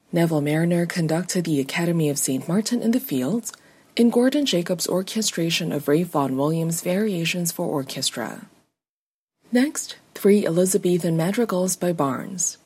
Neville Marriner conducted the Academy of St. Martin in the Fields, in Gordon Jacobs' orchestration of Ralph Vaughan Williams' Variations for Orchestra. Next, 3 Elizabethan madrigals by Barnes.